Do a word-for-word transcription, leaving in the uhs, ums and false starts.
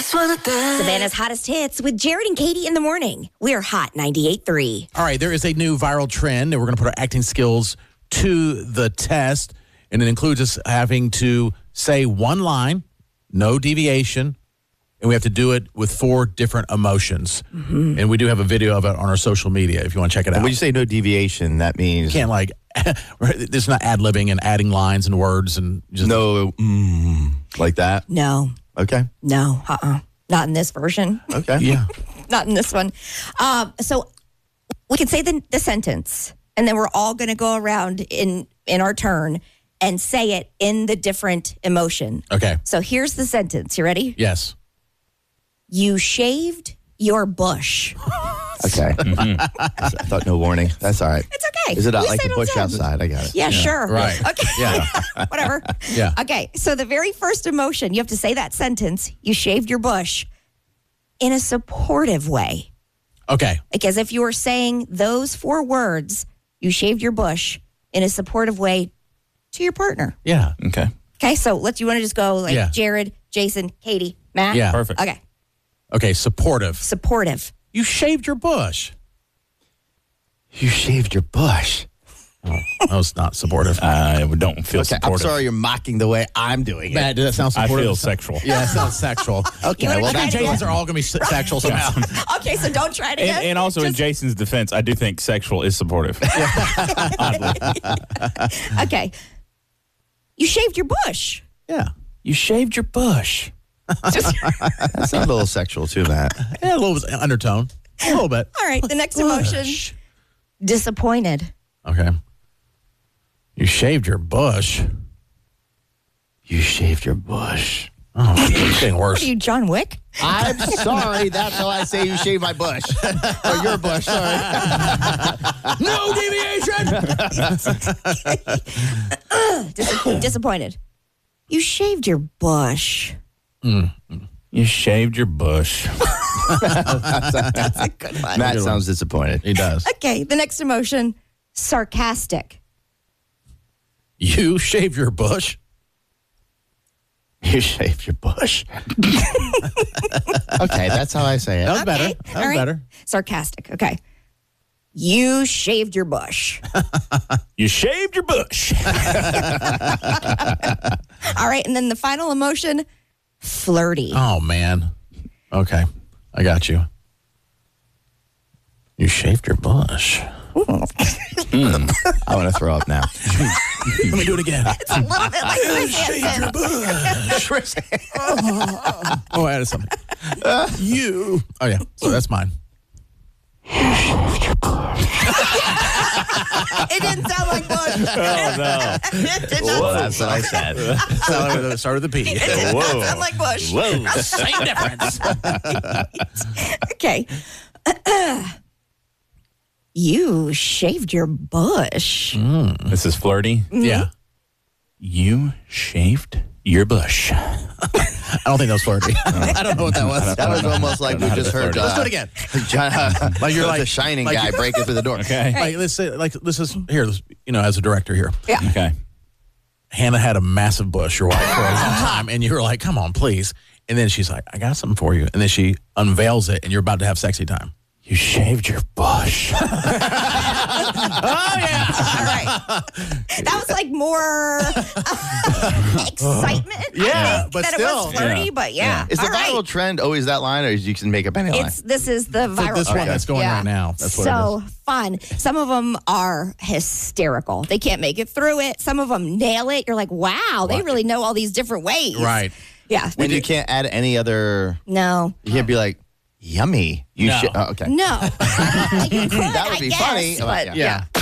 Just wanna dance. Savannah's hottest hits with Jared and Katie in the morning. We're Hot ninety-eight point three. All right, there is a new viral trend, and we're going to put our acting skills to the test, and it includes us having to say one line, no deviation, and we have to do it with four different emotions. Mm-hmm. And we do have a video of it on our social media if you want to check it out. And when you say no deviation, that means... You can't, like, there's not ad-libbing and adding lines and words and just... No, mm, like that? No. Okay. No. Uh-uh. Not in this version. Okay. Yeah. Not in this one. Um, so we can say the, the sentence, and then we're all going to go around in, in our turn and say it in the different emotion. Okay. So here's the sentence. You ready? Yes. You shaved your bush. Okay. Mm-hmm. I thought no warning. That's all right. It's okay. Is it out We like say the no bush sounds. outside? I got it. Yeah, sure. right. Okay. Yeah. Whatever. Yeah. Okay. So the very first emotion, you have to say that sentence, you shaved your bush, in a supportive way. Okay. Like as if you were saying those four words, you shaved your bush, in a supportive way to your partner. Yeah. Okay. Okay. So let's, you want to just go like Yeah. Jared, Jason, Katie, Matt? Yeah. Perfect. Okay. Okay, supportive. Supportive. You shaved your bush. You shaved your bush. Oh, that was not supportive. I don't feel Okay, I'm supportive. sorry you're mocking the way I'm doing it. Matt, did that sound I supportive? feel sexual. Yeah, that sounds sexual. Okay, You wanna well, try that's it again? Jason's are all going to be se- sexual somehow. Okay. So don't try it again. And, and also, in Just- Jason's defense, I do think sexual is supportive. Okay. You shaved your bush. Yeah. You shaved your bush. that sounds a little sexual too, Matt. Yeah, a little bit undertone. A little bit. All right. The next emotion, Bush. disappointed. Okay. You shaved your bush. You shaved your bush. Oh, it's getting What worse. are you, John Wick? I'm sorry. That's how I say you shave my bush. Or your bush, sorry. No deviation. Dis- disappointed. You shaved your bush. You shaved your bush. That's a good one. Matt sounds disappointed. He does. Okay, the next emotion, sarcastic. You shaved your bush. You shaved your bush. Okay, that's how I say it. That was better. Okay, That all was right. better. Sarcastic. Okay. You shaved your bush. You shaved your bush. All right, and then the final emotion, flirty. Oh, man. Okay. I got you. You shaved your bush. I want to throw up now. Let me do it again. It's a little bit like Chris Hansen. Oh, I added something. You. Oh, yeah. So that's mine. It didn't sound like bush. Oh, no. It did not, Well, that's what I said. It started with a P. it did not Whoa. sound like bush. Whoa. Same difference. Okay. You shaved your bush. This is flirty. Yeah. You shaved your bush. I don't think that was flirty. I don't know what that was. That was almost like we just heard. Let's Uh, do it again. John, uh, Like you're the like- Shining like- guy breaking through the door. Okay. Like, let's say, like, this is here, let's- you know, as a director here. Yeah. Okay. Hannah had a massive bush, your wife, for a long time, and you were like, come on, please. And then she's like, I got something for you. And then she unveils it, and you're about to have sexy time. You shaved your bush. Oh, yeah. All right. That was like more excitement. I Yeah, think, but that still. it was flirty, Yeah. but yeah. Is the All right. viral trend always that line, or you can make up any line? It's this is the viral this one trend. that's going right now. That's what it so fun. Some of them are hysterical. They can't make it through it. Some of them nail it. You're like, wow, they really know all these different ways. Right. Yeah. And you can't add any other. No. You can't be like, yummy. You No. should. Oh, okay. No. You could, That would I be guess, funny. But Yeah. yeah.